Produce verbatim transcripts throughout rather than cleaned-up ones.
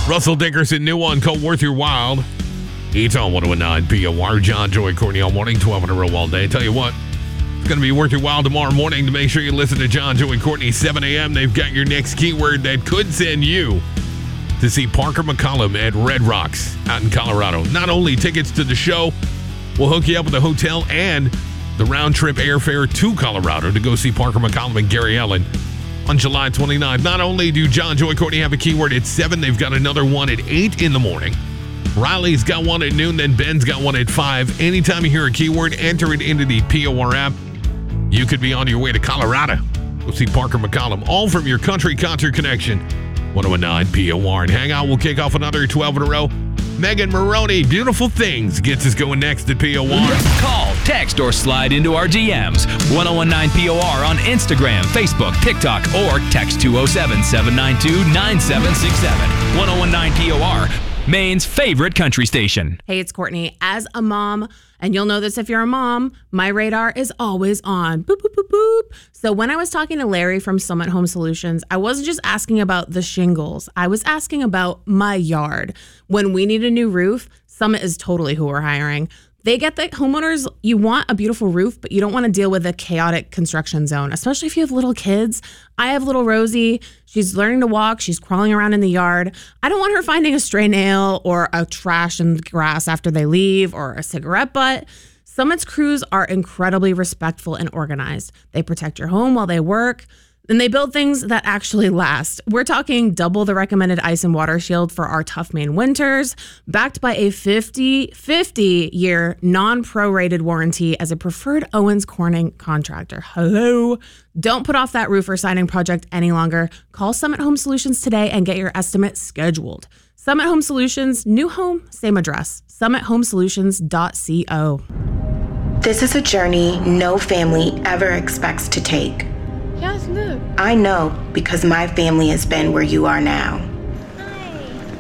Russell Dickerson, new one called Worth Your While. It's on one oh nine P O R. John, Joy, Courtney all morning, twelve in a row all day. Tell you what, it's going to be worth your while tomorrow morning to make sure you listen to John, Joy, Courtney, seven a.m. They've got your next keyword that could send you to see Parker McCollum at Red Rocks out in Colorado. Not only tickets to the show, we'll hook you up with a hotel and the round-trip airfare to Colorado to go see Parker McCollum and Gary Allen on July twenty-ninth. Not only do John, Joy, Courtney have a keyword at seven, they've got another one at eight in the morning. Riley's got one at noon, then Ben's got one at five. Anytime you hear a keyword, enter it into the P O R app. You could be on your way to Colorado. We'll see Parker McCollum, all from your country concert connection. one oh nine P O R. And hang on, we'll kick off another twelve in a row. Megan Maroney, Beautiful Things, gets us going next at P O R. Call, text, or slide into our D Ms. ten nineteen P O R on Instagram, Facebook, TikTok, or text two oh seven, seven nine two, nine seven six seven. ten nineteen P O R, Maine's favorite country station. Hey, it's Courtney. As a mom, and you'll know this if you're a mom, my radar is always on. Boop, boop, boop, boop. So when I was talking to Larry from Summit Home Solutions, I wasn't just asking about the shingles. I was asking about my yard. When we need a new roof, Summit is totally who we're hiring. They get the homeowners, you want a beautiful roof, but you don't want to deal with a chaotic construction zone, especially if you have little kids. I have little Rosie. She's learning to walk. She's crawling around in the yard. I don't want her finding a stray nail or a trash in the grass after they leave or a cigarette butt. Summit's crews are incredibly respectful and organized. They protect your home while they work. And they build things that actually last. We're talking double the recommended ice and water shield for our tough Maine winters, backed by a fifty, fifty-year non-prorated warranty as a preferred Owens Corning contractor. Hello? Don't put off that roof or siding project any longer. Call Summit Home Solutions today and get your estimate scheduled. Summit Home Solutions, new home, same address. summit home solutions dot co. This is a journey no family ever expects to take. Yes, look. I know because my family has been where you are now. Hi.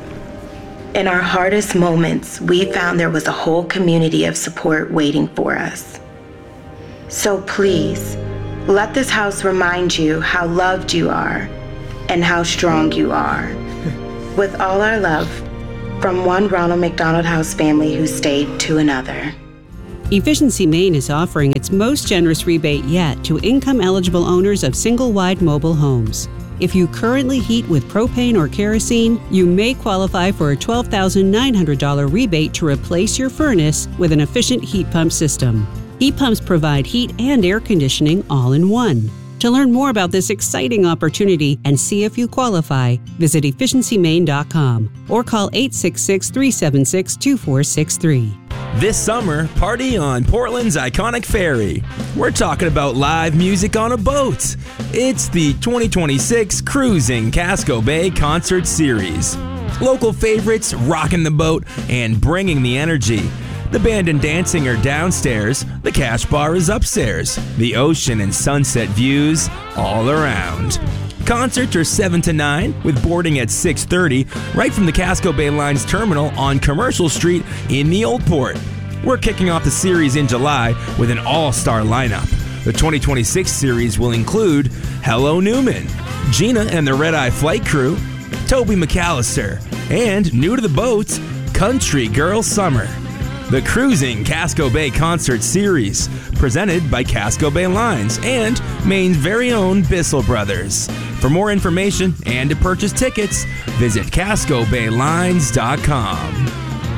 In our hardest moments, we found there was a whole community of support waiting for us. So please, let this house remind you how loved you are and how strong you are. With all our love, from one Ronald McDonald House family who stayed to another. Efficiency Maine is offering its most generous rebate yet to income-eligible owners of single-wide mobile homes. If you currently heat with propane or kerosene, you may qualify for a twelve thousand nine hundred dollars rebate to replace your furnace with an efficient heat pump system. Heat pumps provide heat and air conditioning all in one. To learn more about this exciting opportunity and see if you qualify, visit efficiency maine dot com or call eight six six, three seven six, two four six three. This summer, party on Portland's iconic ferry. We're talking about live music on a boat. It's the twenty twenty-six Cruising Casco Bay Concert Series. Local favorites rocking the boat and bringing the energy. The band and dancing are downstairs, the cash bar is upstairs. The ocean and sunset views all around. Concerts are seven to nine, with boarding at six thirty, right from the Casco Bay Line's terminal on Commercial Street in the Old Port. We're kicking off the series in July with an all-star lineup. The twenty twenty-six series will include Hello Newman, Gina and the Red Eye Flight Crew, Toby McAllister, and new to the boats, Country Girl Summer. The Cruising Casco Bay Concert Series, presented by Casco Bay Lines and Maine's very own Bissell Brothers. For more information and to purchase tickets, visit casco bay lines dot com.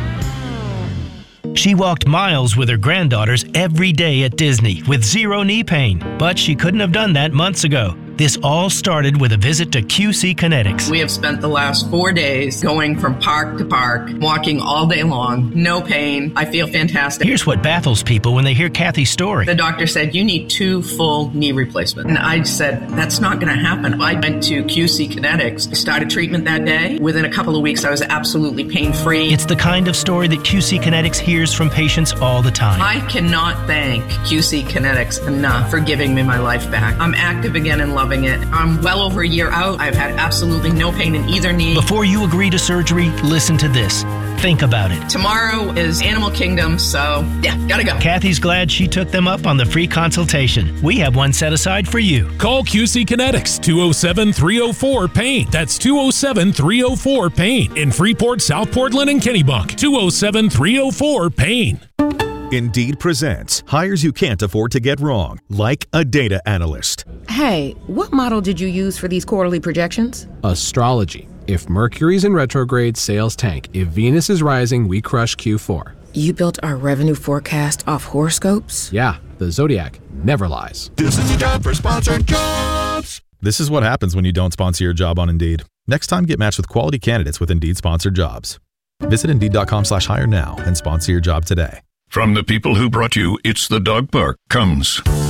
She walked miles with her granddaughters every day at Disney with zero knee pain, but she couldn't have done that months ago. This all started with a visit to Q C Kinetics. We have spent the last four days going from park to park, walking all day long, no pain. I feel fantastic. Here's what baffles people when they hear Kathy's story. The doctor said, you need two full knee replacements. And I said, that's not going to happen. I went to Q C Kinetics, started treatment that day. Within a couple of weeks, I was absolutely pain-free. It's the kind of story that Q C Kinetics hears from patients all the time. I cannot thank Q C Kinetics enough for giving me my life back. I'm active again and love loving it. I'm well over a year out. I've had absolutely no pain in either knee. Before you agree to surgery, listen to this. Think about it. Tomorrow is Animal Kingdom, so yeah, gotta go. Kathy's glad she took them up on the free consultation. We have one set aside for you. Call Q C Kinetics, two oh seven, three oh four, pain. That's two oh seven, three oh four, pain. In Freeport, South Portland, and Kennebunk. two oh seven, three oh four, pain. Indeed presents hires you can't afford to get wrong, like a data analyst. Hey, what model did you use for these quarterly projections? Astrology. If Mercury's in retrograde, sales tank. If Venus is rising, we crush Q four. You built our revenue forecast off horoscopes? Yeah, the Zodiac never lies. This is a job for sponsored jobs. This is what happens when you don't sponsor your job on Indeed. Next time, get matched with quality candidates with Indeed sponsored jobs. Visit Indeed.com slash hire now and sponsor your job today. From the people who brought you It's the Dog Park comes